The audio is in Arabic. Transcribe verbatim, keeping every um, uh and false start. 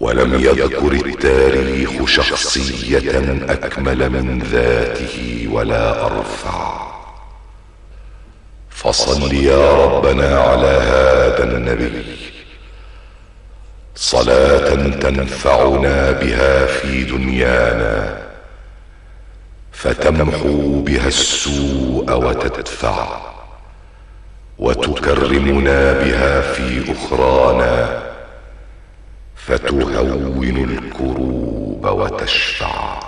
ولم يذكر التاريخ شخصية أكمل من ذاته ولا أرفع. فصل يا ربنا على هذا النبي صلاة تنفعنا بها في دنيانا، فتمحو بها السوء وتدفع، وتكرمنا بها في أخرانا، فتهون الكروب وتشفع.